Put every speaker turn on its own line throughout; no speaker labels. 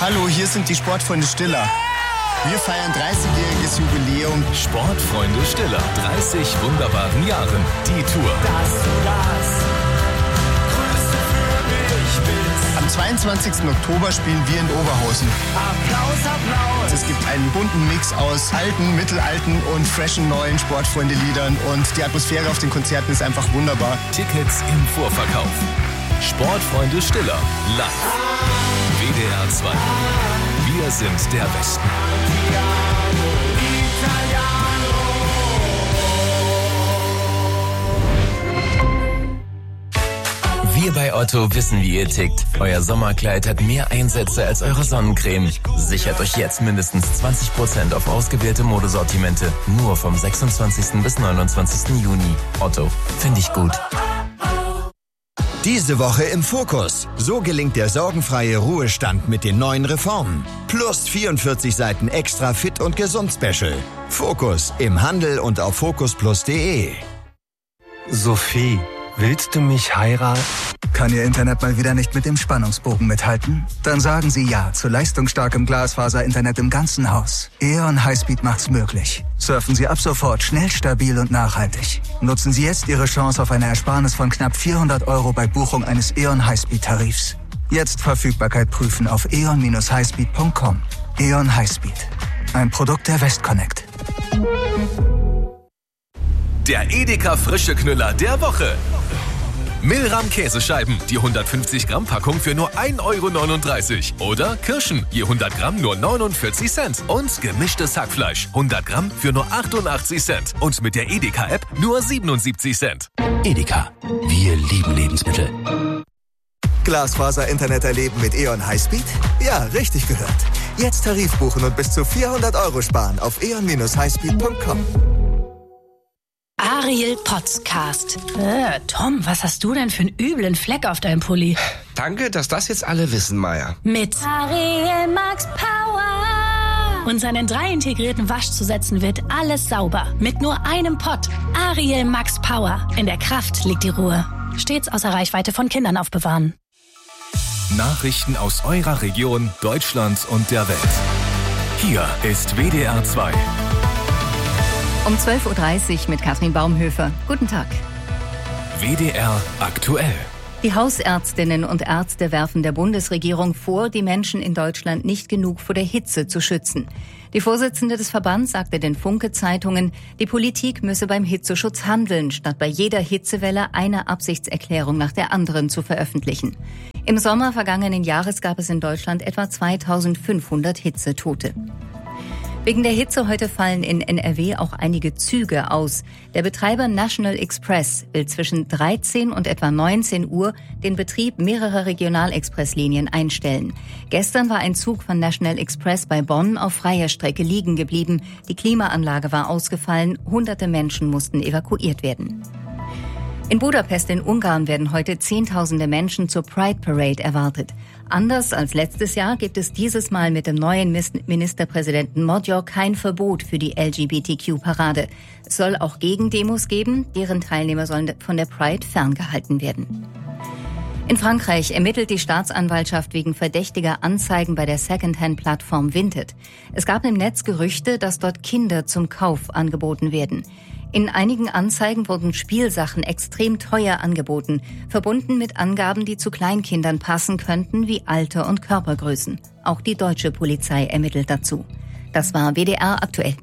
Hallo, hier sind die Sportfreunde Stiller. Wir feiern 30-jähriges Jubiläum.
Sportfreunde Stiller, 30 wunderbaren Jahren. Die Tour.
Dass du das Größte für mich bist.
Am 22. Oktober spielen wir in Oberhausen.
Applaus, Applaus.
Es gibt einen bunten Mix aus alten, mittelalten und freshen neuen Sportfreunde-Liedern. Und die Atmosphäre auf den Konzerten ist einfach wunderbar.
Tickets im Vorverkauf. Sportfreunde Stiller, live. WDR 2. Wir sind der Westen. Wir bei Otto wissen, wie ihr tickt. Euer Sommerkleid hat mehr Einsätze als eure Sonnencreme. Sichert euch jetzt mindestens 20% auf ausgewählte Modesortimente. Nur vom 26. bis 29. Juni. Otto, finde ich gut.
Diese Woche im Fokus. So gelingt der sorgenfreie Ruhestand mit den neuen Reformen. Plus 44 Seiten extra fit und gesund Special. Fokus im Handel und auf focusplus.de.
Sophie, willst du mich heiraten?
Kann Ihr Internet mal wieder nicht mit dem Spannungsbogen mithalten? Dann sagen Sie ja zu leistungsstarkem Glasfaser-Internet im ganzen Haus. E.ON Highspeed macht's möglich. Surfen Sie ab sofort schnell, stabil und nachhaltig. Nutzen Sie jetzt Ihre Chance auf eine Ersparnis von knapp 400 € bei Buchung eines E.ON Highspeed-Tarifs. Jetzt Verfügbarkeit prüfen auf eon-highspeed.com. E.ON Highspeed. Ein Produkt der Westconnect.
Der Edeka Frische Knüller der Woche. Milram Käsescheiben, die 150 Gramm Packung für nur 1,39 €. Oder Kirschen, je 100 Gramm nur 49 Cent. Und gemischtes Hackfleisch, 100 Gramm für nur 88 Cent. Und mit der Edeka-App nur 77 Cent.
Edeka, wir lieben Lebensmittel.
Glasfaser-Internet erleben mit E.ON Highspeed? Ja, richtig gehört. Jetzt Tarif buchen und bis zu 400 € sparen auf eon-highspeed.com.
Ariel Podcast. Tom, was hast du denn für einen üblen Fleck auf deinem Pulli?
Danke, dass das jetzt alle wissen, Maya.
Mit Ariel Max Power. Und seinen 3 integrierten Waschzusätzen wird alles sauber. Mit nur einem Pott. Ariel Max Power. In der Kraft liegt die Ruhe. Stets außer Reichweite von Kindern aufbewahren.
Nachrichten aus eurer Region, Deutschland und der Welt. Hier ist WDR 2.
Um 12.30 Uhr mit Katrin Baumhöfer. Guten Tag.
WDR aktuell.
Die Hausärztinnen und Ärzte werfen der Bundesregierung vor, die Menschen in Deutschland nicht genug vor der Hitze zu schützen. Die Vorsitzende des Verbands sagte den Funke-Zeitungen, die Politik müsse beim Hitzeschutz handeln, statt bei jeder Hitzewelle eine Absichtserklärung nach der anderen zu veröffentlichen. Im Sommer vergangenen Jahres gab es in Deutschland etwa 2500 Hitzetote. Wegen der Hitze heute fallen in NRW auch einige Züge aus. Der Betreiber National Express will zwischen 13 und etwa 19 Uhr den Betrieb mehrerer Regionalexpresslinien einstellen. Gestern war ein Zug von National Express bei Bonn auf freier Strecke liegen geblieben. Die Klimaanlage war ausgefallen, hunderte Menschen mussten evakuiert werden. In Budapest in Ungarn werden heute Zehntausende Menschen zur Pride Parade erwartet. Anders als letztes Jahr gibt es dieses Mal mit dem neuen Ministerpräsidenten Magyar kein Verbot für die LGBTQ-Parade. Es soll auch Gegendemos geben, deren Teilnehmer sollen von der Pride ferngehalten werden. In Frankreich ermittelt die Staatsanwaltschaft wegen verdächtiger Anzeigen bei der Secondhand-Plattform Vinted. Es gab im Netz Gerüchte, dass dort Kinder zum Kauf angeboten werden. In einigen Anzeigen wurden Spielsachen extrem teuer angeboten, verbunden mit Angaben, die zu Kleinkindern passen könnten, wie Alter und Körpergrößen. Auch die deutsche Polizei ermittelt dazu. Das war WDR aktuell.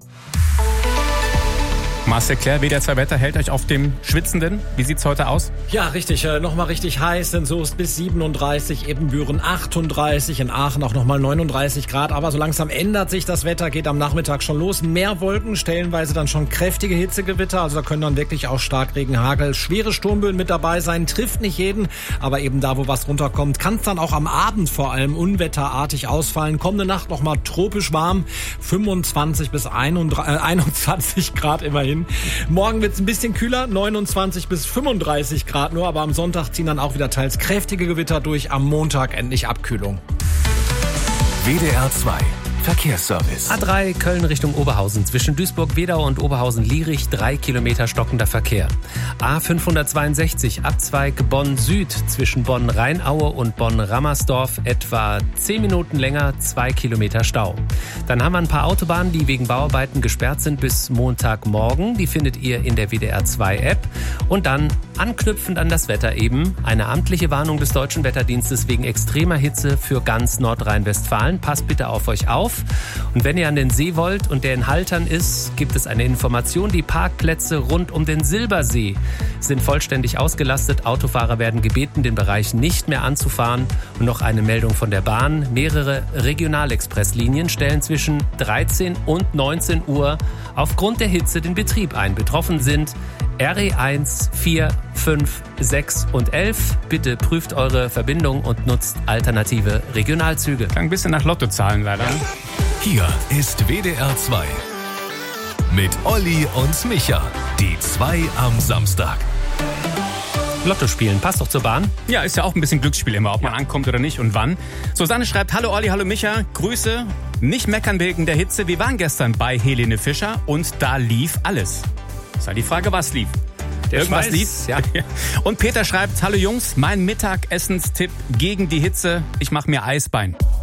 Marcel Claire, WDR 2 Wetter hält euch auf dem Schwitzenden. Wie sieht's heute aus?
Ja, richtig. Nochmal richtig heiß. In Soest bis 37, Ebenbüren 38, in Aachen auch nochmal 39 Grad. Aber so langsam ändert sich das Wetter, geht am Nachmittag schon los. Mehr Wolken, stellenweise dann schon kräftige Hitzegewitter. Also da können dann wirklich auch Starkregen, Hagel, schwere Sturmböen mit dabei sein. Trifft nicht jeden, aber eben da, wo was runterkommt, kann es dann auch am Abend vor allem unwetterartig ausfallen. Kommende Nacht nochmal tropisch warm, 25 bis 21 Grad immerhin. Morgen wird es ein bisschen kühler, 29 bis 35 Grad nur, aber am Sonntag ziehen dann auch wieder teils kräftige Gewitter durch, am Montag endlich Abkühlung.
WDR 2
Verkehrsservice.
A3 Köln Richtung Oberhausen. Zwischen Duisburg-Wedau und Oberhausen-Lierich 3 Kilometer stockender Verkehr. A562 Abzweig Bonn-Süd zwischen Bonn-Rheinaue und Bonn-Rammersdorf etwa 10 Minuten länger, 2 Kilometer Stau. Dann haben wir ein paar Autobahnen, die wegen Bauarbeiten gesperrt sind bis Montagmorgen. Die findet ihr in der WDR 2 App. Und dann anknüpfend an das Wetter eben eine amtliche Warnung des Deutschen Wetterdienstes wegen extremer Hitze für ganz Nordrhein-Westfalen. Passt bitte auf euch auf. Und wenn ihr an den See wollt und der in Haltern ist, gibt es eine Information. Die Parkplätze rund um den Silbersee sind vollständig ausgelastet. Autofahrer werden gebeten, den Bereich nicht mehr anzufahren. Und noch eine Meldung von der Bahn. Mehrere Regionalexpresslinien stellen zwischen 13 und 19 Uhr aufgrund der Hitze den Betrieb ein. Betroffen sind RE1, 4, 5, 6 und 11. Bitte prüft eure Verbindung und nutzt alternative Regionalzüge.
Klang ein bisschen nach Lottozahlen leider.
Hier ist WDR 2 mit Olli und Micha. Die 2 am Samstag.
Lotto spielen, passt doch zur Bahn.
Ja, ist ja auch ein bisschen Glücksspiel immer, ob man ankommt oder nicht und wann. Susanne schreibt, hallo Olli, hallo Micha, Grüße. Nicht meckern wegen der Hitze. Wir waren gestern bei Helene Fischer und da lief alles. Ist halt die Frage, was lief.
Irgendwas lief, ja.
Und Peter schreibt, hallo Jungs, mein Mittagessenstipp gegen die Hitze. Ich mache mir Eisbein.